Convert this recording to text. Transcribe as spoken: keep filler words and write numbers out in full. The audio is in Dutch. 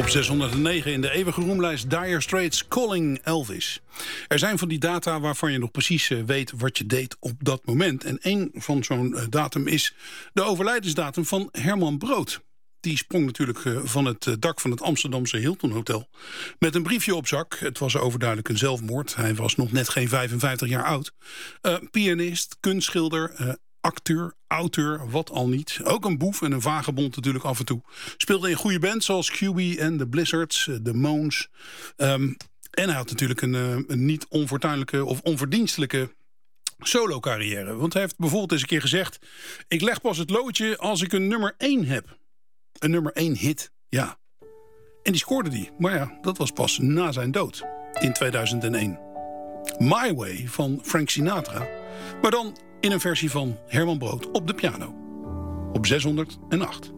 Op zeshonderdnegen in de eeuwige roemlijst Dire Straits Calling Elvis. Er zijn van die data waarvan je nog precies weet wat je deed op dat moment. En één van zo'n datum is de overlijdensdatum van Herman Brood. Die sprong natuurlijk van het dak van het Amsterdamse Hilton Hotel met een briefje op zak. Het was overduidelijk een zelfmoord. Hij was nog net geen vijfenvijftig jaar oud. Uh, pianist, kunstschilder, uh, acteur, auteur, wat al niet. Ook een boef en een vagebond natuurlijk af en toe. Speelde in goede bands zoals Q B en de Blizzards, de Moons. Um, en hij had natuurlijk een, een niet onfortuinlijke of onverdienstelijke solo-carrière. Want hij heeft bijvoorbeeld eens een keer gezegd: ik leg pas het loodje als ik een nummer één heb. Een nummer één hit, ja. En die scoorde die. Maar ja, dat was pas na zijn dood. In tweeduizend één. My Way van Frank Sinatra. Maar dan in een versie van Herman Brood op de piano. Op zeshonderdacht.